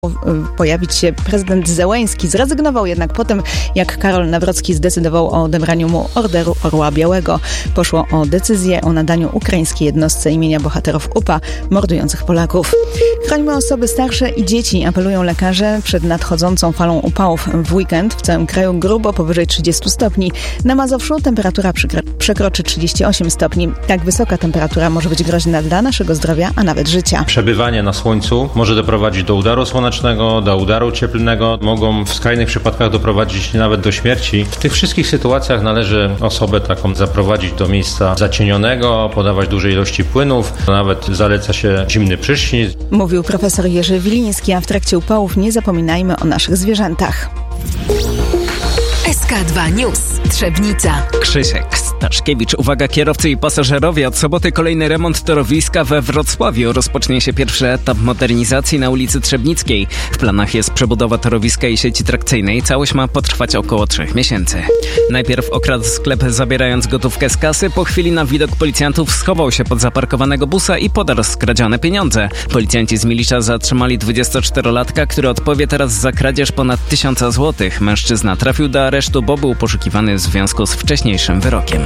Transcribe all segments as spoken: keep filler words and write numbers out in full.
pojawić się prezydent Zełenski. Zrezygnował jednak po tym, jak Karol Nawrocki zdecydował o odebraniu mu Orderu Orła Białego. Poszło o decyzję o nadaniu ukraińskiej jednostce imienia bohaterów U P A mordujących Polaków. Chrońmy osoby starsze i dzieci, apelują lekarze przed nadchodzącą falą upałów. W weekend w całym kraju grubo powyżej trzydziestu stopni. Na Mazowszu temperatura przekroczy trzydzieści osiem stopni. Tak wysoka temperatura może być groźna dla naszego zdrowia, a nawet życia. Przebywanie na słońcu może doprowadzić do udaru słonecznego, do udaru cieplnego, mogą w skrajnych przypadkach doprowadzić nawet do śmierci. W tych wszystkich sytuacjach należy osobę taką zaprowadzić do miejsca zacienionego, podawać duże ilości płynów, nawet zaleca się zimny prysznic. Mówił profesor Jerzy Wiliński, a w trakcie upałów nie zapominajmy o naszych zwierzętach. S K dwa News. Trzebnica. Krzysiek Staszkiewicz. Uwaga kierowcy i pasażerowie. Od soboty kolejny remont torowiska we Wrocławiu. Rozpocznie się pierwszy etap modernizacji na ulicy Trzebnickiej. W planach jest przebudowa torowiska i sieci trakcyjnej. Całość ma potrwać około trzech miesięcy. Najpierw okradł sklep, zabierając gotówkę z kasy. Po chwili na widok policjantów schował się pod zaparkowanego busa i podarł skradzione pieniądze. Policjanci z Milicza zatrzymali dwudziestoczterolatka, który odpowie teraz za kradzież ponad tysiąca złotych. Mężczyzna trafił do aresztu, bo był poszukiwany w związku z wcześniejszym wyrokiem.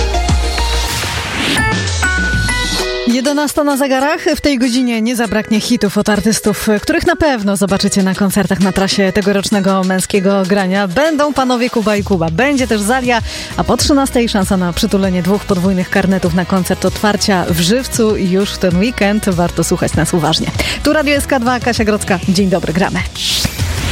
jedenasta na zegarach. W tej godzinie nie zabraknie hitów od artystów, których na pewno zobaczycie na koncertach na trasie tegorocznego męskiego grania. Będą panowie Kuba i Kuba. Będzie też Zalia, a po trzynastej szansa na przytulenie dwóch podwójnych karnetów na koncert otwarcia w Żywcu już w ten weekend. Warto słuchać nas uważnie. Tu Radio S K dwa, Kasia Grodzka. Dzień dobry, gramy.